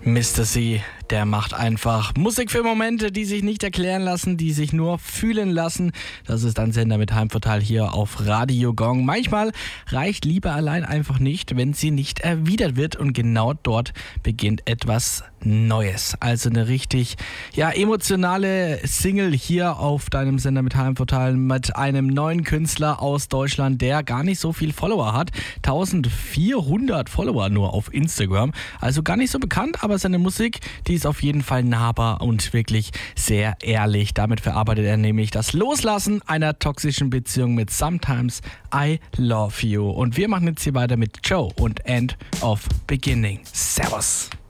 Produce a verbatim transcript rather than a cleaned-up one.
Mister C, der macht einfach Musik für Momente, die sich nicht erklären lassen, die sich nur fühlen lassen. Das ist ein Sender mit Heimvorteil hier auf Radio Gong. Manchmal reicht Liebe allein einfach nicht, wenn sie nicht erwidert wird, und genau dort beginnt etwas Neues. Also eine richtig ja, emotionale Single hier auf deinem Sender mit Heimvorteil mit einem neuen Künstler aus Deutschland, der gar nicht so viel Follower hat. eintausendvierhundert Follower nur auf Instagram. Also gar nicht so bekannt, aber seine Musik, die ist auf jeden Fall nahbar und wirklich sehr ehrlich. Damit verarbeitet er nämlich das Loslassen einer toxischen Beziehung mit Sometimes I Love You. Und wir machen jetzt hier weiter mit Joe und End of Beginning. Servus.